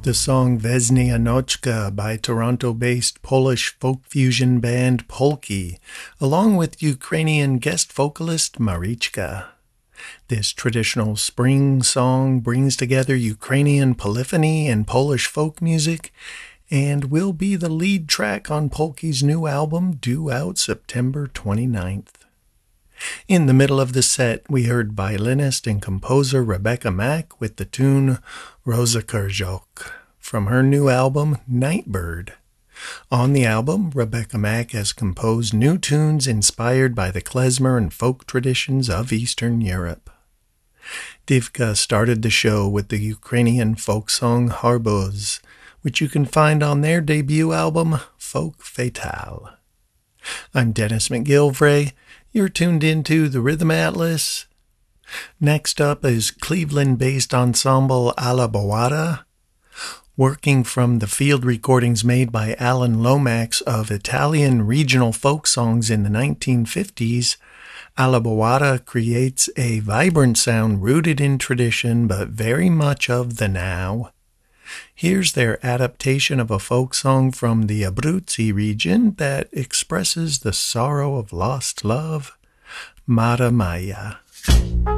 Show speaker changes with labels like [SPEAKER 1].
[SPEAKER 1] The song Veznia Noczka by Toronto-based Polish folk fusion band Polki, along with Ukrainian guest vocalist Marichka. This traditional spring song brings together Ukrainian polyphony and Polish folk music and will be the lead track on Polki's new album due out September 29th. In the middle of the set, we heard violinist and composer Rebecca Mack with the tune Rosakerjok from her new album Nightbird. On the album, Rebecca Mack has composed new tunes inspired by the klezmer and folk traditions of Eastern Europe. Divka started the show with the Ukrainian folk song Harboz, which you can find on their debut album Folk Fatale. I'm Dennis McGilvray. You're tuned into the Rhythm Atlas. Next up is Cleveland-based ensemble Alla Bowata, working from the field recordings made by Alan Lomax of Italian regional folk songs in the 1950s. Alla Bowata creates a vibrant sound rooted in tradition but very much of the now. Here's their adaptation of a folk song from the Abruzzi region that expresses the sorrow of lost love, Mara Maya.